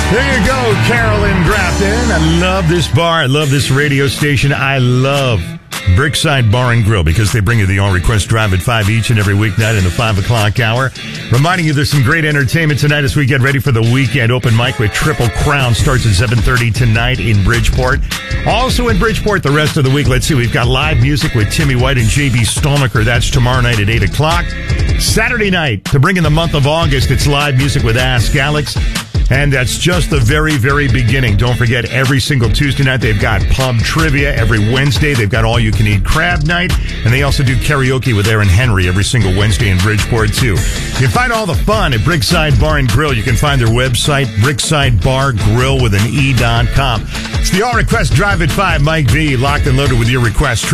There you go, Carolyn Grafton. I love this bar. I love this radio station. I love Brickside Bar and Grill because they bring you the All Request Drive at 5 each and every weeknight in the 5 o'clock hour. Reminding you there's some great entertainment tonight as we get ready for the weekend. Open mic with Triple Crown starts at 7:30 tonight in Bridgeport. Also in Bridgeport the rest of the week. Let's see, we've got live music with Timmy White and J.B. Stalmacher. That's tomorrow night at 8 o'clock. Saturday night, to bring in the month of August, it's live music with Ask Alex. And that's just the very, very beginning. Don't forget, every single Tuesday night, they've got pub trivia. Every Wednesday, they've got all-you-can-eat crab night. And they also do karaoke with Aaron Henry every single Wednesday in Bridgeport, too. You can find all the fun at Brickside Bar and Grill. You can find their website, bricksidebargrill.com. It's the All Request Drive at 5. Mike V, locked and loaded with your request.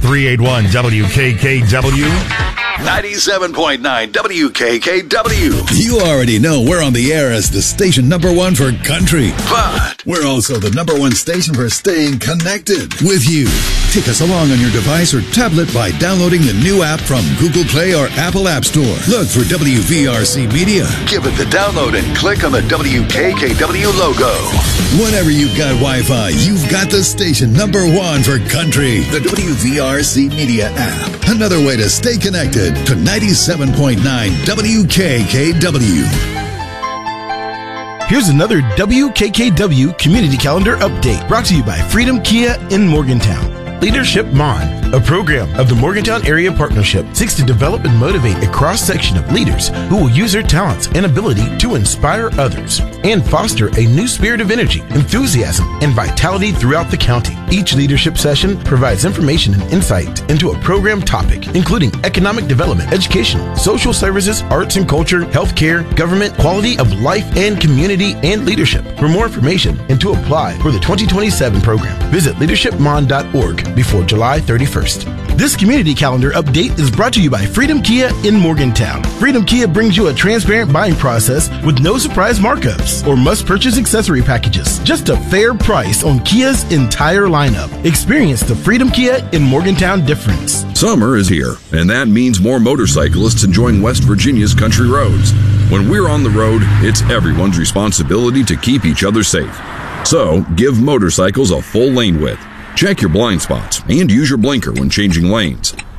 888-381-WKKW. 97.9 WKKW. You already know we're on the air as the station #1 for country. But we're also the #1 station for staying connected with you. Take us along on your device or tablet by downloading the new app from Google Play or Apple App Store. Look for WVRC Media. Give it the download and click on the WKKW logo. Whenever you've got Wi-Fi, you've got the station #1 for country. The WVRC Media app. Another way to stay connected to 97.9 WKKW. Here's another WKKW Community Calendar Update brought to you by Freedom Kia in Morgantown. Leadership Mon, a program of the Morgantown Area Partnership, seeks to develop and motivate a cross-section of leaders who will use their talents and ability to inspire others and foster a new spirit of energy, enthusiasm, and vitality throughout the county. Each leadership session provides information and insight into a program topic, including economic development, education, social services, arts and culture, healthcare, government, quality of life, and community and leadership. For more information and to apply for the 2027 program, visit leadershipmon.org before July 31st. This community calendar update is brought to you by Freedom Kia in Morgantown. Freedom Kia brings you a transparent buying process with no surprise markups or must-purchase accessory packages. Just a fair price on Kia's entire lineup. Experience the Freedom Kia in Morgantown difference. Summer is here, and that means more motorcyclists enjoying West Virginia's country roads. When we're on the road, it's everyone's responsibility to keep each other safe. So, give motorcycles a full lane width. Check your blind spots and use your blinker when changing lanes.